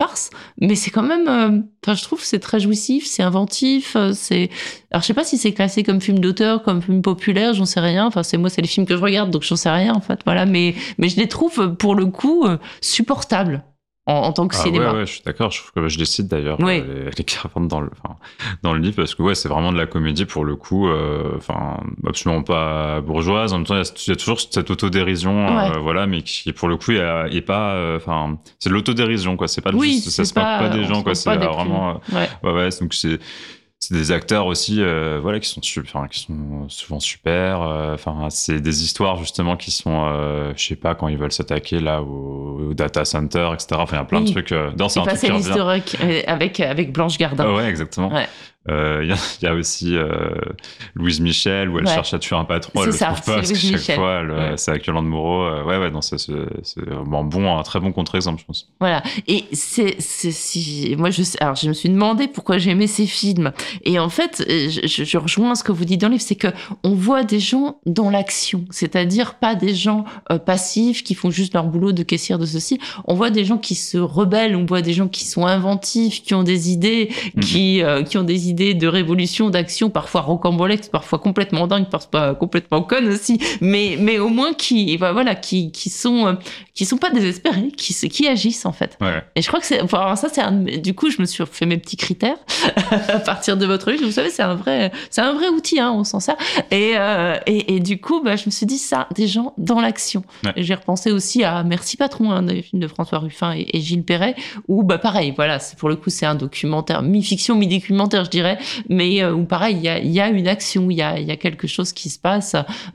farce, mais c'est quand même, je trouve que c'est très jouissif, c'est inventif, alors je sais pas si c'est classé comme film d'auteur, comme film populaire, j'en sais rien. Enfin, c'est les films que je regarde, donc j'en sais rien en fait. Voilà, mais je les trouve pour le coup supportables en tant que cinéma. Ouais, je suis d'accord. Je trouve que je les cite d'ailleurs, Oui. les caravans dans le livre, parce que c'est vraiment de la comédie pour le coup, absolument pas bourgeoise. En même temps, il y a toujours cette autodérision, mais qui pour le coup est pas, c'est de l'autodérision quoi. C'est pas ça se moque pas des gens quoi. C'est vraiment, donc c'est des acteurs aussi qui sont souvent super, c'est des histoires justement qui sont je sais pas, quand ils veulent s'attaquer là au data center, etc. Enfin il y a plein de trucs c'est pas celle historique avec Blanche Gardin. Ouais, exactement. Il y a aussi Louise Michel où elle cherche à tuer un patron, elle le trouve pas parce que chaque fois c'est avec Yolande Moreau. C'est un très bon contre-exemple, je pense. Voilà. Et moi je me suis demandé pourquoi j'aimais ces films. Et en fait, je rejoins ce que vous dites dans le livre, c'est que on voit des gens dans l'action, c'est-à-dire pas des gens passifs qui font juste leur boulot de caissière de ceci. On voit des gens qui se rebellent, on voit des gens qui sont inventifs, qui ont des idées, qui ont des idées de révolution, d'action, parfois rocambolesques, parfois complètement dingues, parfois complètement connes aussi, mais au moins qui sont pas désespérés, qui agissent en fait. Ouais. Et je crois que du coup je me suis fait mes petits critères à partir de votre livre. Vous savez, c'est un vrai outil, on s'en sert. Et du coup, je me suis dit ça, des gens dans l'action. Ouais. Et j'ai repensé aussi à Merci Patron, des films de François Ruffin et Gilles Perret, où pareil, voilà, pour le coup c'est un documentaire, mi-fiction, mi-documentaire, je dirais, mais où pareil, il y a une action, il y a quelque chose qui se passe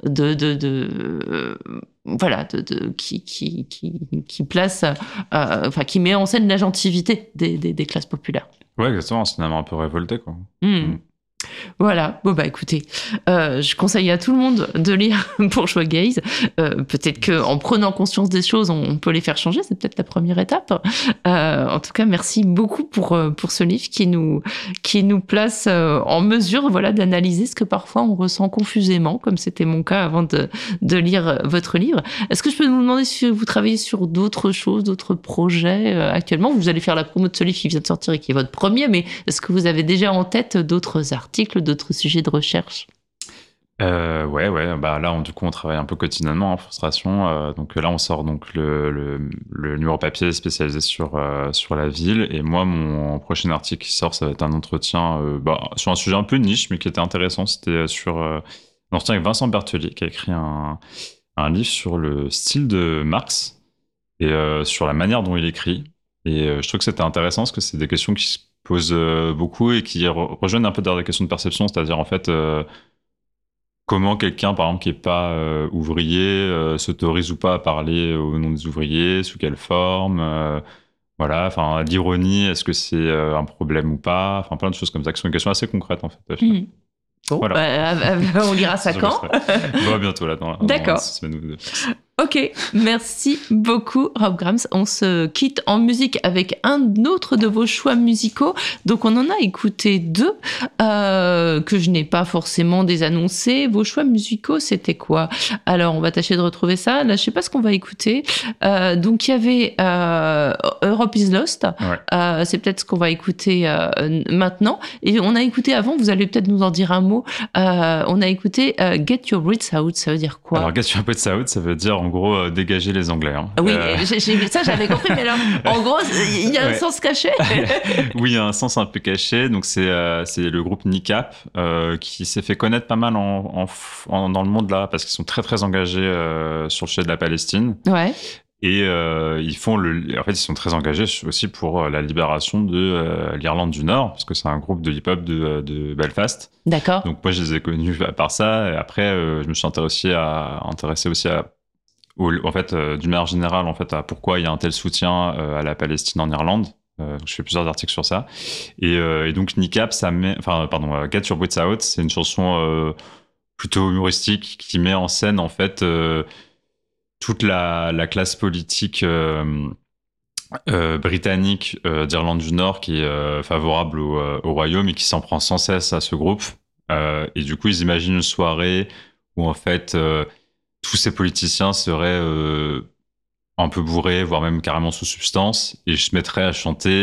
qui place, qui met en scène l'agentivité des classes populaires. Ouais, exactement, un cinéma un peu révolté, quoi. Voilà. Bon, écoutez, je conseille à tout le monde de lire Bourgeois Gaze. Peut-être qu'en prenant conscience des choses, on peut les faire changer. C'est peut-être la première étape. En tout cas, merci beaucoup pour ce livre qui nous place en mesure, d'analyser ce que parfois on ressent confusément, comme c'était mon cas avant de lire votre livre. Est-ce que je peux vous demander si vous travaillez sur d'autres choses, d'autres projets actuellement? Vous allez faire la promo de ce livre qui vient de sortir et qui est votre premier, mais est-ce que vous avez déjà en tête d'autres articles, d'autres sujets de recherche? Là, du coup, on travaille un peu quotidiennement en frustration. Donc là, on sort donc le numéro papier spécialisé sur la ville. Et moi, mon prochain article qui sort, ça va être un entretien sur un sujet un peu niche, mais qui était intéressant. C'était sur un entretien avec Vincent Berthelier, qui a écrit un livre sur le style de Marx et sur la manière dont il écrit. Et je trouve que c'était intéressant parce que c'est des questions qui se posent beaucoup et qui rejoignent un peu dans des questions de perception, c'est-à-dire en fait comment quelqu'un, par exemple, qui n'est pas ouvrier s'autorise ou pas à parler au nom des ouvriers, sous quelle forme, l'ironie, est-ce que c'est un problème ou pas, plein de choses comme ça qui sont des questions assez concrètes en fait. Bon, voilà. On lira ça quand? Bientôt là. D'accord. Ok, merci beaucoup Rob Grams. On se quitte en musique avec un autre de vos choix musicaux. Donc on en a écouté deux que je n'ai pas forcément désannoncés. Vos choix musicaux, c'était quoi? Alors on va tâcher de retrouver ça. Là, je sais pas ce qu'on va écouter. Donc il y avait Europe is Lost. Ouais. C'est peut-être ce qu'on va écouter maintenant. Et on a écouté avant, vous allez peut-être nous en dire un mot. On a écouté Get Your Wits Out. Ça veut dire quoi? Alors Get Your Wits Out, ça veut dire en gros dégager les Anglais. Oui, ça j'avais compris, mais alors en gros il y a un sens caché. Oui, il y a un sens un peu caché. Donc c'est le groupe NICAP qui s'est fait connaître pas mal dans le monde là parce qu'ils sont très très engagés sur le sujet de la Palestine. Ouais. Et ils sont très engagés aussi pour la libération de l'Irlande du Nord, parce que c'est un groupe de hip-hop de Belfast. D'accord. Donc moi, je les ai connus par ça. Et après, je me suis intéressé aussi d'une manière générale, en fait, à pourquoi il y a un tel soutien à la Palestine en Irlande. Je fais plusieurs articles sur ça. Et donc NICAP, Get Your Wits Out, c'est une chanson plutôt humoristique qui met en scène en fait toute la classe politique britannique d'Irlande du Nord qui est favorable au Royaume et qui s'en prend sans cesse à ce groupe. Et du coup, ils imaginent une soirée où en fait tous ces politiciens seraient un peu bourrés, voire même carrément sous substance, et je se mettrais à chanter